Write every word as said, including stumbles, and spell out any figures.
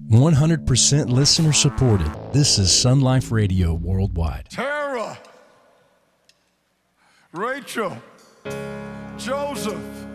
one hundred percent listener supported. This is Sun Life Radio Worldwide. Tara, Rachel, Joseph,